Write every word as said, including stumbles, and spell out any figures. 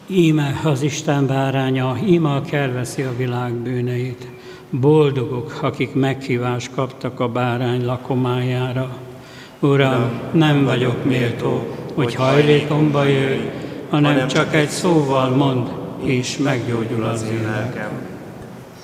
Íme az Isten báránya, íme a kerveszi a világ bűneit. Boldogok, akik meghívást kaptak a bárány lakomájára. Uram, nem vagyok méltó, hogy hajlékomba jöjj, hanem csak egy szóval mondd, és meggyógyul az én lelkem.